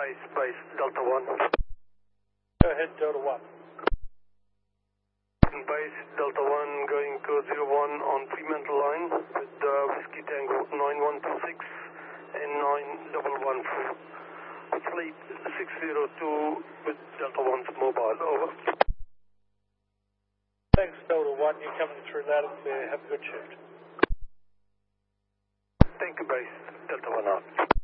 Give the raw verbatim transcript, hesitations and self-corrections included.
Base, base, Delta one. Go ahead, Delta one. Base, Delta one, going to zero one on Fremantle line with uh, Whiskey Tango nine one two six and nine one one four. Fleet six zero two with Delta one's mobile, over. Thanks, Delta one. You're coming through loud and clear. Have a good shift. Thank you, base, Delta one out.